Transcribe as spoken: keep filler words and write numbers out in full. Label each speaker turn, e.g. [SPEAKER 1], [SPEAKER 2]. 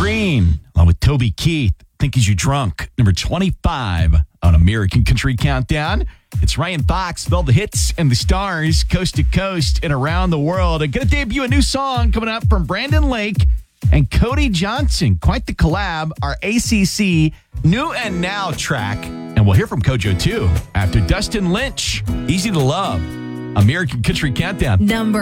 [SPEAKER 1] Green, along with Toby Keith, Think Is You Drunk, number twenty-five on American Country Countdown. It's Ryan Fox, all the hits and the stars, coast to coast and around the world. I'm going to debut a new song coming up from Brandon Lake and Cody Johnson. Quite the collab, our A C C New and Now track. And we'll hear from Kojo, too, after Dustin Lynch, Easy to Love, American Country Countdown.
[SPEAKER 2] Number